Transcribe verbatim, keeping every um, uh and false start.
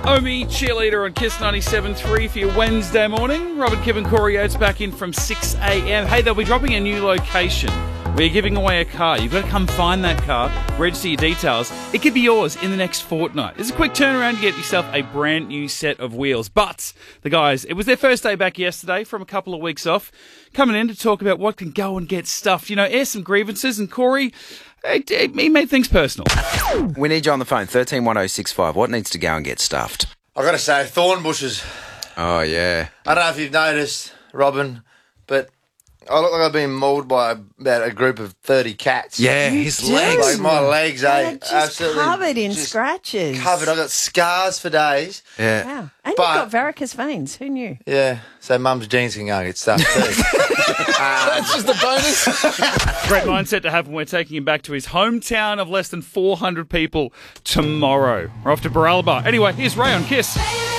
Omi, cheerleader on Kiss ninety-seven point three for your Wednesday morning. Robin, Kib and Corey Oates back in from six a.m. Hey, they'll be dropping a new location. We're giving away a car. You've got to come find that car, register your details. It could be yours in the next fortnight. It's a quick turnaround to get yourself a brand new set of wheels. But the guys, it was their first day back yesterday from a couple of weeks off, coming in to talk about what can go and get stuffed. You know, air some grievances. And Corey, he made things personal. We need you on the phone, thirteen one oh six five. What needs to go and get stuffed? I've got to say, thorn bushes. Oh, yeah. I don't know if you've noticed, Robin, but I look like I've been mauled by about a group of thirty cats. Yeah, You his do. legs. Like my legs, eh? They're just Absolutely covered in just scratches. Covered. I've got scars for days. Yeah. Wow. And But- you've got varicose veins. Who knew? Yeah, so mum's jeans can go and get stuffed too. That's just a bonus. Great mindset to have when we're taking him back to his hometown of less than four hundred people tomorrow. We're off to Baralaba. Anyway, here's Ray on Kiss.